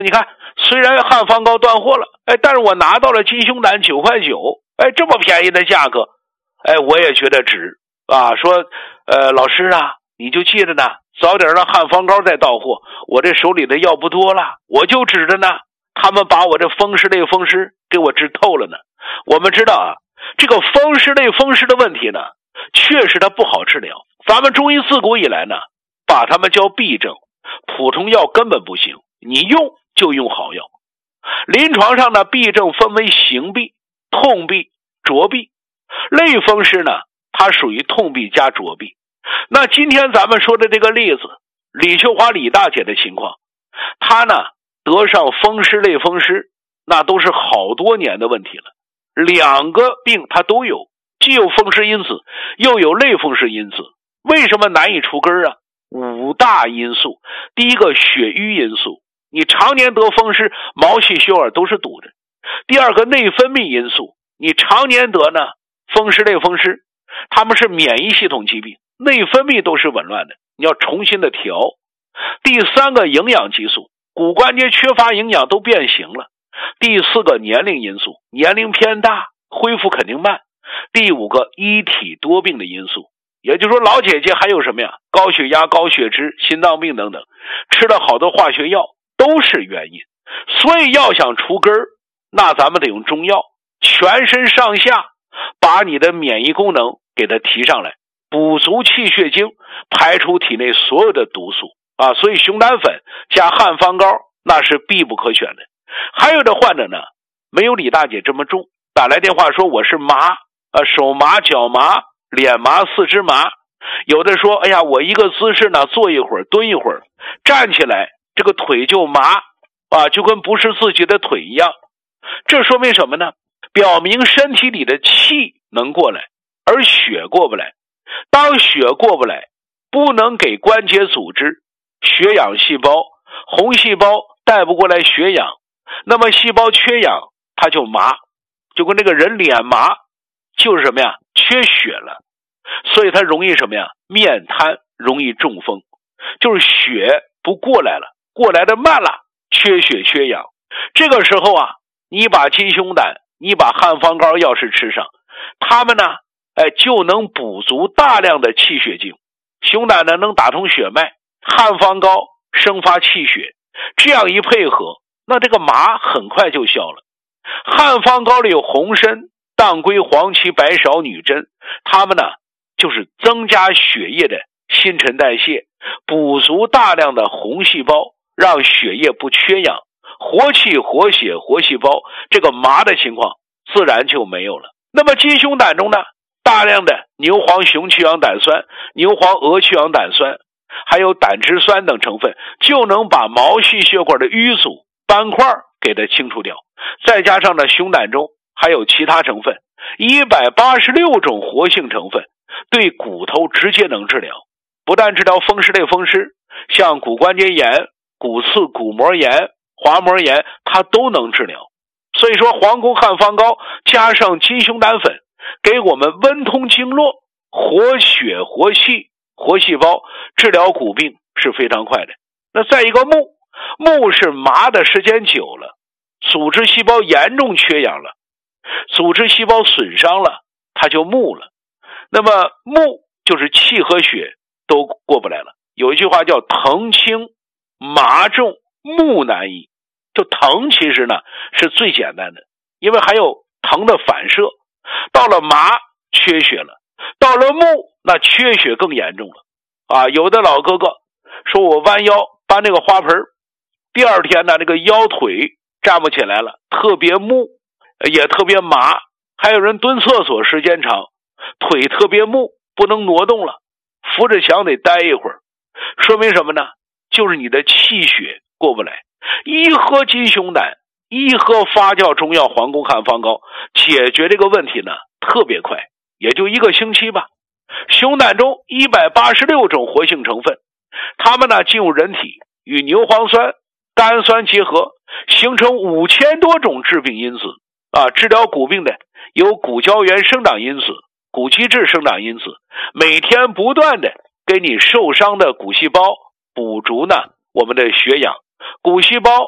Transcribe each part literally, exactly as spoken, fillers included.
你看，虽然汉方膏断货了，哎，但是我拿到了金胸胆九块九，哎，这么便宜的价格，哎，我也觉得值啊。说，呃，老师啊，你就记着呢，早点让汉方膏再到货，我这手里的药不多了，我就指着呢，他们把我这风湿类风湿给我治透了呢。我们知道啊，这个风湿类风湿的问题呢，确实它不好治疗。咱们中医自古以来呢，把它们叫痹症，普通药根本不行，你用就用好药。临床上呢，痹症分为行痹、痛痹、浊痹。类风湿呢，它属于痛痹加浊痹。那今天咱们说的这个例子，李秀华李大姐的情况，她呢得上风湿类风湿，那都是好多年的问题了。两个病她都有，既有风湿因子，又有类风湿因子。为什么难以除根啊？五大因素。第一个，血瘀因素，你常年得风湿，毛细血管都是堵着。第二个，内分泌因素，你常年得呢风湿类风湿，他们是免疫系统疾病，内分泌都是紊乱的，你要重新的调。第三个，营养激素，骨关节缺乏营养都变形了。第四个，年龄因素，年龄偏大，恢复肯定慢。第五个，一体多病的因素，也就是说老姐姐还有什么呀？高血压、高血脂、心脏病等等，吃了好多化学药都是原因。所以要想除根儿，那咱们得用中药，全身上下把你的免疫功能给它提上来，补足气血精，排出体内所有的毒素啊。所以熊胆粉加汉方膏那是必不可选的。还有的患者呢，没有李大姐这么重，打来电话说我是麻啊，手麻、脚麻、脸麻、四肢麻。有的说，哎呀，我一个姿势呢，坐一会儿，蹲一会儿，站起来这个腿就麻啊，就跟不是自己的腿一样。这说明什么呢？表明身体里的气能过来，而血过不来。当血过不来，不能给关节组织血氧细胞，红细胞带不过来血氧，那么细胞缺氧，它就麻，就跟这个人脸麻，就是什么呀？缺血了。所以它容易什么呀？面瘫，容易中风，就是血不过来了，过来的慢了，缺血缺氧。这个时候啊，你把金胸胆，你把汉方膏要是吃上，它们呢，哎，就能补足大量的气血精。熊胆呢能打通血脉，汉方膏生发气血，这样一配合，那这个麻很快就消了。汉方膏里有红参、当归、黄芪、白芍、女贞，它们呢就是增加血液的新陈代谢，补足大量的红细胞，让血液不缺氧，活气、活血、活细胞，这个麻的情况自然就没有了。那么金胸胆中呢，大量的牛黄雄去氧胆酸、牛黄鹅去氧胆酸，还有胆汁酸等成分，就能把毛细血管的淤阻、斑块给它清除掉。再加上呢，熊胆中还有其他成分，一百八十六种活性成分，对骨头直接能治疗。不但治疗风湿类风湿，像骨关节炎、骨刺、骨膜炎、滑膜炎，它都能治疗。所以说皇宫汉方膏加上金胸胆粉，给我们温通经络，活血活气活细胞，治疗骨病是非常快的。那再一个木，木是麻的时间久了，组织细胞严重缺氧了，组织细胞损伤了，它就木了。那么木就是气和血都过不来了。有一句话叫疼轻麻重木难医，就疼其实呢是最简单的，因为还有疼的反射。到了麻缺血了，到了木那缺血更严重了啊！有的老哥哥说我弯腰搬那个花盆，第二天呢这个腰腿站不起来了，特别木也特别麻。还有人蹲厕所时间长，腿特别木，不能挪动了，扶着墙得待一会儿。说明什么呢？就是你的气血过不来。一喝金胸胆，一喝发酵中药皇宫汉方膏，解决这个问题呢特别快，也就一个星期吧。熊胆中一百八十六种活性成分，它们呢进入人体，与牛磺酸、甘酸结合，形成五千多种致病因子啊。治疗骨病的有骨胶原生长因子、骨基质生长因子，每天不断的给你受伤的骨细胞补足呢我们的血氧。骨细胞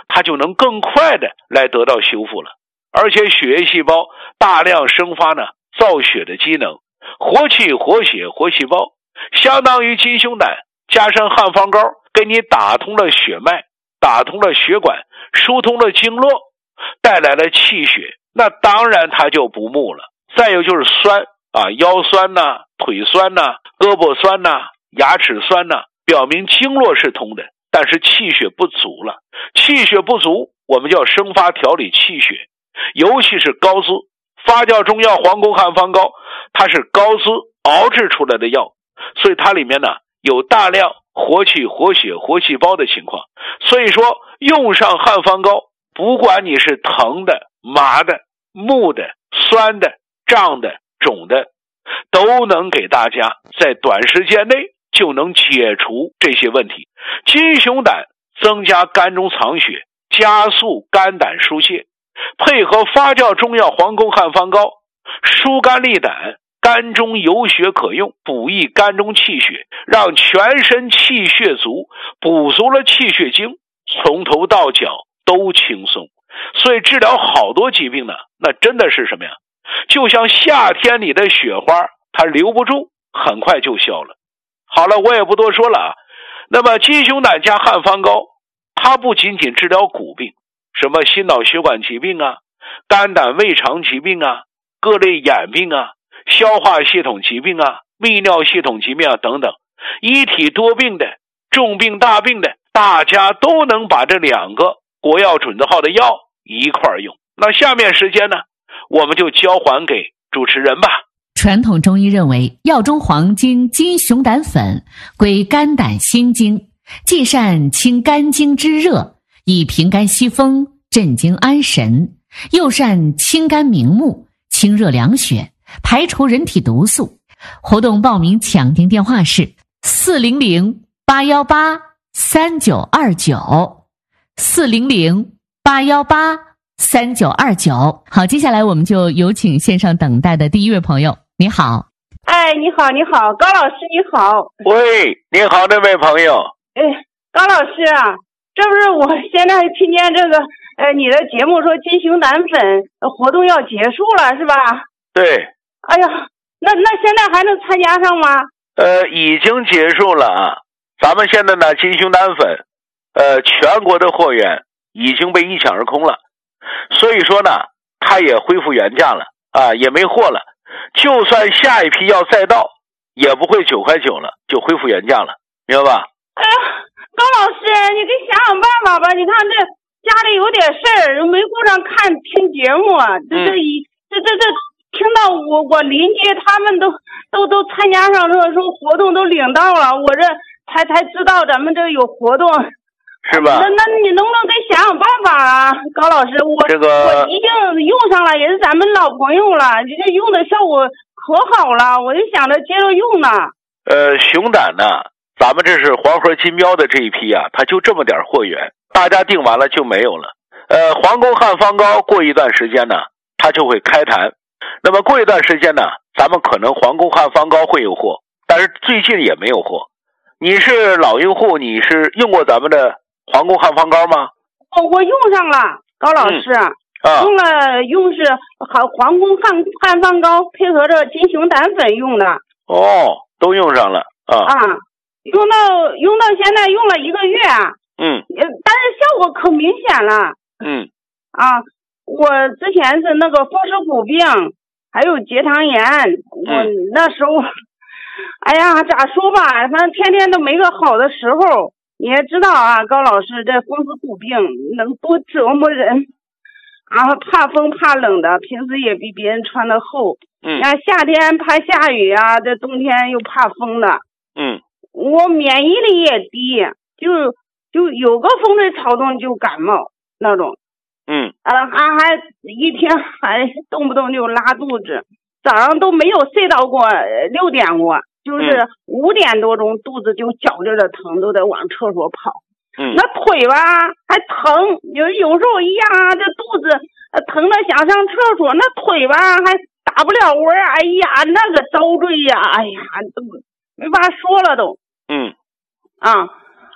它就能更快的来得到修复了。而且血液细胞大量生发呢造血的机能，活气活血活细胞，相当于金熊胆加上汉方膏给你打通了血脉，打通了血管，疏通了经络，带来了气血，那当然它就不木了。再有就是酸啊，腰酸呐、腿酸呐、胳膊酸呐、牙齿酸呐，表明经络是通的，但是气血不足了。气血不足，我们就要生发调理气血，尤其是高滋。发酵中药黄宫汉方膏，它是高滋熬制出来的药，所以它里面呢有大量活气活血活细胞的情况。所以说用上汉方膏，不管你是疼的、麻的、木的、酸的、胀的、肿的，都能给大家在短时间内就能解除这些问题。金熊胆增加肝中藏血，加速肝胆疏泄，配合发酵中药黄宫汉方膏，疏肝利胆，肝中有血可用，补益肝中气血，让全身气血足，补足了气血经，从头到脚都轻松。所以治疗好多疾病呢，那真的是什么呀？就像夏天里的雪花，它留不住，很快就消了。好了，我也不多说了啊。那么金熊胆加汉方膏，它不仅仅治疗骨病，什么心脑血管疾病啊、肝胆胃肠疾病啊、各类眼病啊、消化系统疾病啊、泌尿系统疾病啊等等，一体多病的、重病大病的，大家都能把这两个国药准字号的药一块用。那下面时间呢，我们就交还给主持人吧。 传统中医认为，药中黄金金熊胆粉归肝胆心经，既善清肝经之热，以平肝息风，镇惊安神，又善清肝明目，清热凉血，排除人体毒素。活动报名抢订电话是四零零八一八三九二九 四零零八一八三九二九。好，接下来我们就有请线上等待的第一位朋友。你好。 哎，你好，你好，高老师你好。 喂，你好，这位朋友。 哎，高老师啊，这不是我现在听见这个呃你的节目说金熊胆粉活动要结束了是吧？ 对。 哎呀，那那现在还能参加上吗？ 呃，已经结束了啊。咱们现在呢，金熊胆粉，呃，全国的货源已经被一抢而空了，所以说呢，它也恢复原价了啊，也没货了。就算下一批药再到，也不会九块九了，就恢复原价了，明白吧？ 哎呀，高老师，你给想想办法吧。你看这家里有点事儿，没顾上看听节目啊。这这一、嗯、这这这听到我我邻居他们都都都参加上这说活动都领到了，我这才才知道咱们这有活动。 是吧？ 那那你能不能给想想办法啊，高老师？我这个我已经用上了，也是咱们老朋友了，这用的效果可好了，我就想着接着用呢。 呃，熊胆呢，咱们这是黄河金标的这一批啊，它就这么点货源，大家订完了就没有了。呃，黄宫汉方膏过一段时间呢，它就会开坛。那么过一段时间呢，咱们可能黄宫汉方膏会有货，但是最近也没有货。你是老用户，你是用过咱们的黄宫汉方膏吗？ 哦，我用上了，高老师，嗯啊、用了用是黄黄宫汉汉方膏配合着金熊胆粉用的。 哦，都用上了啊。 啊，用到用到现在用了一个月。 嗯。 但是效果可明显了。 嗯。 啊，我之前是那个风湿骨病，还有结肠炎，我那时候，哎呀，咋说吧，反正天天都没个好的时候。你也知道啊，高老师，这风湿骨病能多折磨人，然后怕风怕冷的，平时也比别人穿的厚。 嗯。 那夏天怕下雨啊，这冬天又怕风的。 嗯。 我免疫力也低，就就有个风吹草动就感冒那种。 嗯。 啊，还还一天还动不动就拉肚子，早上都没有睡到过六点过。就是五点多钟肚子就绞着的疼，都得往厕所跑。 嗯， 那腿吧还疼，有有时候一样啊，这肚子疼的想上厕所，那腿吧还打不了窝，哎呀，那个遭罪呀，哎呀，都没法说了都。 嗯， 啊，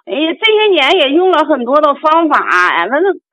哎呀，这些年也用了很多的方法，反正